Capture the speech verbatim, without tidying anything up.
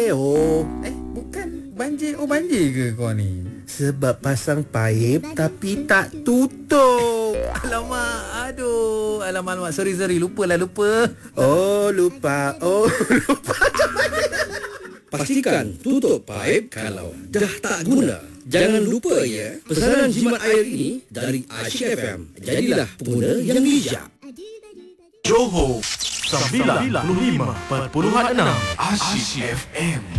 oh. Eh, bukan banjir. Oh, banjir ke kau ni? Sebab pasang paip tapi tak tutup. Alamak, aduh. Alamak, alamak. Sorry, sorry. Lupa lah, lupa. Oh, lupa. Oh, lupa. Pastikan tutup paip kalau dah tak guna. Jangan lupa ya, pesanan jimat air ini dari Asyik F M. Jadilah pengguna yang bijak. Johor sembilan puluh lima perpuluhan enam Asyik F M.